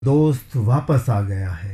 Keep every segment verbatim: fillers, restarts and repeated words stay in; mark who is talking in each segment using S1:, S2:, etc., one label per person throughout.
S1: دوست واپس آ گیا ہے،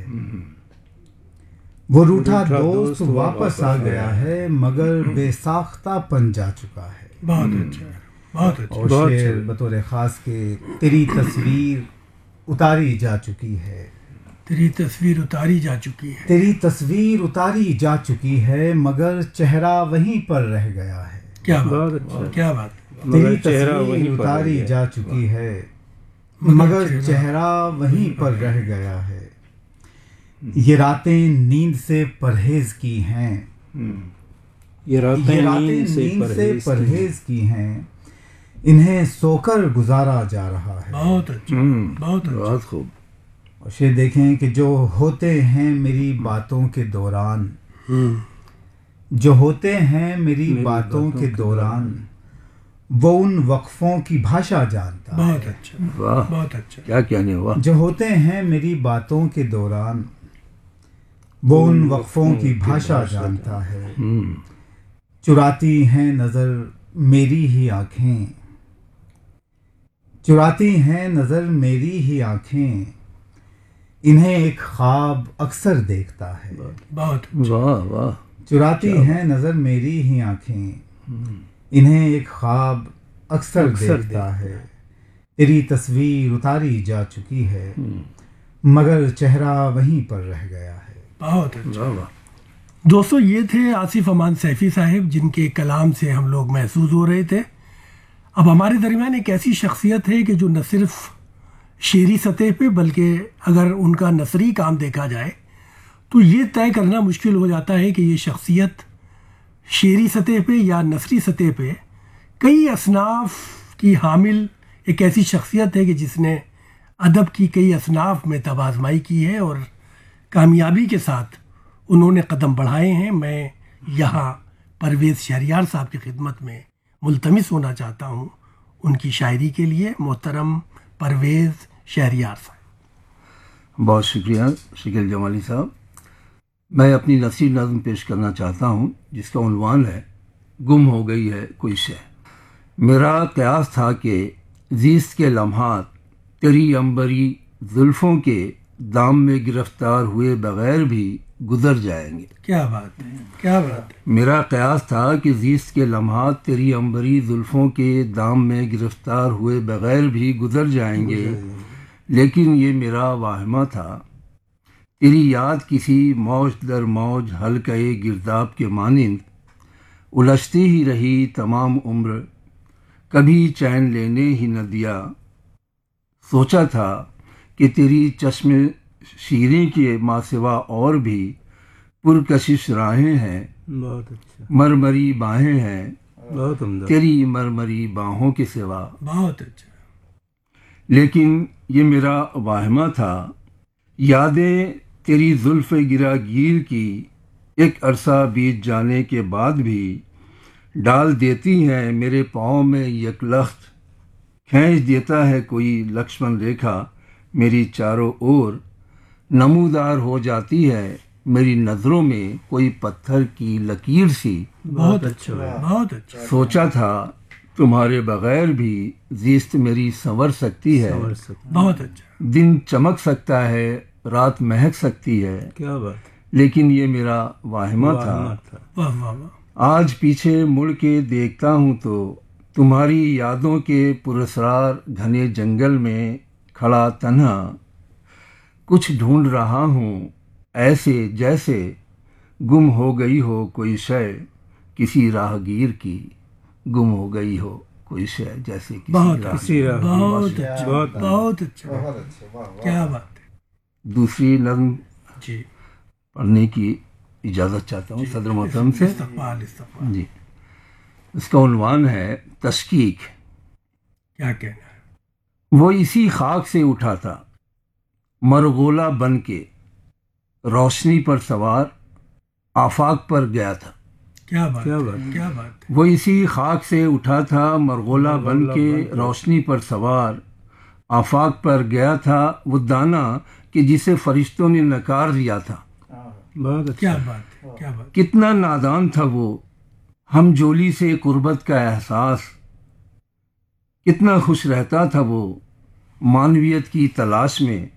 S1: وہ روٹھا دوست واپس آ گیا ہے، مگر بے ساختہ پن جا چکا ہے۔
S2: بہت اچھا، بہت اچھا۔
S1: اور شعر بطور خاص کے تیری تصویر اتاری جا چکی ہے،
S2: تیری تصویر اتاری جا چکی ہے،
S1: تیری تصویر اتاری جا چکی ہے، مگر چہرہ وہیں پر رہ گیا ہے۔
S2: کیا بات، کیا بات،
S1: تیری تصویر اتاری جا چکی ہے، مگر چہرہ وہیں پر رہ گیا ہے۔ یہ راتیں نیند سے پرہیز کی ہیں،
S3: یہ راتیں نیند سے
S1: پرہیز کی ہیں، انہیں سو کر گزارا جا رہا ہے۔
S2: بہت اچھا، بہت اچھا،
S3: بہت خوب۔
S1: اور یہ دیکھیں کہ جو ہوتے ہیں میری باتوں کے دوران، جو ہوتے ہیں میری باتوں کے دوران، وہ ان وقفوں کی بھاشا جانتا ہے۔
S2: بہت اچھا،
S3: واہ،
S2: بہت اچھا۔
S3: کیا کہنے ہوا۔
S1: جو ہوتے ہیں میری باتوں کے دوران، وہ ان وقفوں کی بھاشا جانتا ہے۔ چراتی ہیں نظر میری ہی آنکھیں، چراتی ہیں نظر میری ہی آنکھیں، انہیں ایک خواب اکثر دیکھتا ہے۔
S2: بہت اچھا،
S3: واہ واہ۔
S1: چراتی ہیں نظر میری ہی آنکھیں، انہیں ایک خواب اکثر دیکھتا ہے۔ تیری تصویر اتاری جا چکی ہے، مگر چہرہ وہیں پر رہ گیا ہے۔
S2: بہت اچھا۔ دوستو، یہ تھے آصف امان سیفی صاحب، جن کے کلام سے ہم لوگ محظوظ ہو رہے تھے۔ اب ہمارے درمیان ایک ایسی شخصیت ہے کہ جو نہ صرف شعری سطح پہ بلکہ اگر ان کا نثری کام دیکھا جائے تو یہ طے کرنا مشکل ہو جاتا ہے کہ یہ شخصیت شعری سطح پہ یا نثری سطح پہ کئی اصناف کی حامل ایک ایسی شخصیت ہے کہ جس نے ادب کی کئی اصناف میں تبازمائی کی ہے اور کامیابی کے ساتھ انہوں نے قدم بڑھائے ہیں۔ میں یہاں پرویز شہریار صاحب کی خدمت میں ملتمس ہونا چاہتا ہوں ان کی شاعری کے لیے۔ محترم پرویز شہریار صاحب۔
S3: بہت شکریہ شکیل جمالی صاحب۔ میں اپنی نثری نظم پیش کرنا چاہتا ہوں جس کا عنوان ہے گم ہو گئی ہے کوئی شے۔ میرا قیاس تھا کہ زیست کے لمحات تیری عنبری زلفوں کے دام میں گرفتار ہوئے بغیر بھی گزر جائیں گے۔
S2: کیا بات ہے، کیا بات ہے۔
S3: میرا قیاس تھا کہ زیست کے لمحات تیری عنبری زلفوں کے دام میں گرفتار ہوئے بغیر بھی گزر جائیں گے، لیکن یہ میرا واہمہ تھا۔ تیری یاد کسی موج در موج حلقۂ گرداب کے مانند الجھتی ہی رہی تمام عمر، کبھی چین لینے ہی نہ دیا۔ سوچا تھا کہ تیری چشم شیریں کے ماں سوا اور بھی پرکشش راہیں ہیں،
S4: بہت اچھا،
S3: مرمری باہیں ہیں
S4: بہت عمدہ،
S3: تیری مرمری باہوں کے سوا۔
S2: بہت اچھا۔
S3: لیکن یہ میرا واہمہ تھا۔ یادیں تیری زلف گرا گیر کی ایک عرصہ بیت جانے کے بعد بھی ڈال دیتی ہیں میرے پاؤں میں یک لخت، کھینچ دیتا ہے کوئی لکشمن ریکھا میری چاروں اور، نمودار ہو جاتی ہے میری نظروں میں کوئی پتھر کی لکیر سی۔
S2: بہت اچھا، بہت اچھا۔
S3: سوچا تھا تمہارے بغیر بھی زیست میری سنور سکتی ہے،
S2: بہت اچھا۔
S3: دن چمک سکتا ہے، رات مہک سکتی ہے،
S4: کیا بات،
S3: لیکن یہ میرا واہمہ تھا۔
S2: واہ واہ واہ۔
S3: آج پیچھے مڑ کے دیکھتا ہوں تو تمہاری یادوں کے پراسرار گھنے جنگل میں کھڑا تنہا کچھ ڈھونڈ رہا ہوں، ایسے جیسے گم ہو گئی ہو کوئی شے کسی راہگیر کی، گم ہو گئی ہو کوئی شے جیسے کسی
S2: بہت
S3: راہگیر۔
S2: اچھا، بہت اچھا، بہت اچھا، کیا بات ہے۔
S3: دوسری نظم
S2: جی،
S3: پڑھنے کی اجازت چاہتا ہوں صدر محترم سے۔
S2: استقبال، استقبال۔
S3: جی، اس کا عنوان ہے تشکیک۔
S2: کیا کہنا ہے۔
S3: وہ اسی خاک سے اٹھا تھا مرغولا بن کے، روشنی پر سوار آفاق پر گیا تھا۔
S2: کیا بات،
S4: کیا بات،
S2: کیا بات ہے۔
S3: وہ اسی خاک سے اٹھا تھا مرغولا بن کے، روشنی پر سوار آفاق پر گیا تھا، وہ دانا کہ جسے فرشتوں نے نکار دیا تھا۔
S4: بہت اچھا،
S2: کیا بات ہے، کیا بات۔
S3: کتنا نادان تھا وہ، ہم جولی سے قربت کا احساس، کتنا خوش رہتا تھا وہ معنویت کی تلاش میں،